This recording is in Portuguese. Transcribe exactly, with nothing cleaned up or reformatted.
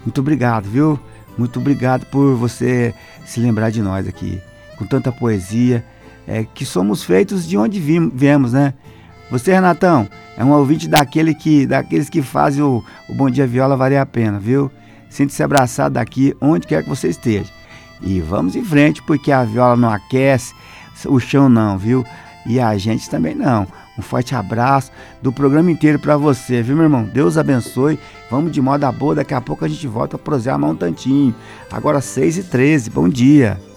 Muito obrigado, viu? Muito obrigado por você se lembrar de nós aqui, com tanta poesia, é, que somos feitos de onde vim, viemos, né? Você, Renatão, é um ouvinte daquele que, daqueles que fazem o, o Bom Dia Viola valer a pena, viu? Sinta-se abraçado daqui, onde quer que você esteja. E vamos em frente, porque a viola não aquece, o chão não, viu? E a gente também não. Um forte abraço do programa inteiro pra você, viu, meu irmão? Deus abençoe. Vamos de moda boa, daqui a pouco a gente volta a prosear mais um tantinho. Agora seis e treze, bom dia.